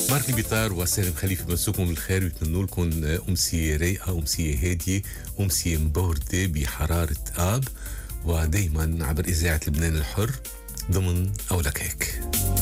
مارك بيطار وسالم خليفة مسوكم بالخير ويتمنوا لكم أمسية رايقة، أمسية هادية، أمسية مبوردة بحرارة آب، ودايما عبر إذاعة لبنان الحر ضمن أولك هيك.